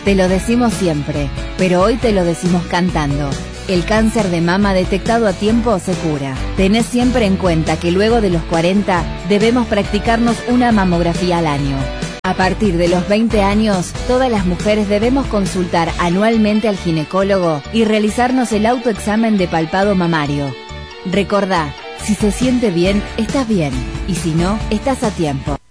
Te lo decimos siempre, pero hoy te lo decimos cantando. El cáncer de mama detectado a tiempo se cura. Tenés siempre en cuenta que luego de los 40 debemos practicarnos una mamografía al año. A partir de los 20 años, todas las mujeres debemos consultar anualmente al ginecólogo y realizarnos el autoexamen de palpado mamario. Recordá, si se siente bien, estás bien, y si no, estás a tiempo.